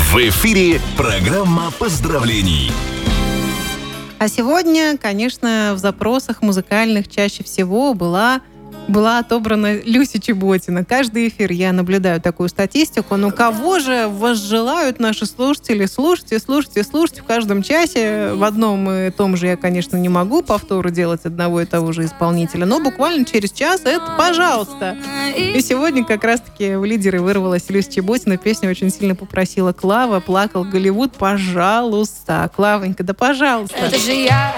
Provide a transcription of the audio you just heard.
В эфире программа поздравлений. А сегодня, конечно, в запросах музыкальных чаще всего была отобрана Люся Чеботина. Каждый эфир я наблюдаю такую статистику. Ну, кого же возжелают наши слушатели? Слушайте в каждом часе. В одном и том же я, конечно, не могу повтору делать одного и того же исполнителя, но буквально через час это «пожалуйста». И сегодня как раз-таки в лидеры вырвалась Люся Чеботина. Песню очень сильно попросила Клава. «Плакал Голливуд». Пожалуйста. Клавонька, да пожалуйста. Это же я